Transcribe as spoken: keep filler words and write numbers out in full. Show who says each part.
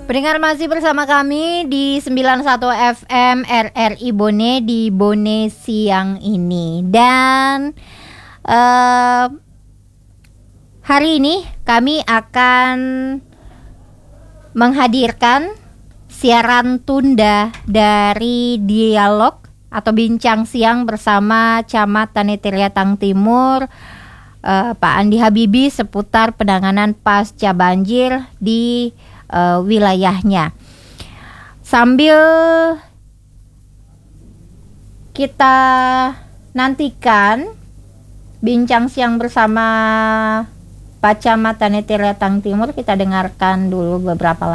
Speaker 1: Pendengar masih bersama kami di sembilan puluh satu F M R R I Bone di Bone siang ini. Dan uh, hari ini kami akan menghadirkan siaran tunda dari dialog atau bincang siang bersama Camat Tanah Tang Timur, uh, Pak Andi Habibi, seputar penanganan pasca banjir di uh, wilayahnya. Sambil kita nantikan bincang siang bersama Pak Camat Tanah Tang Timur, kita dengarkan dulu beberapa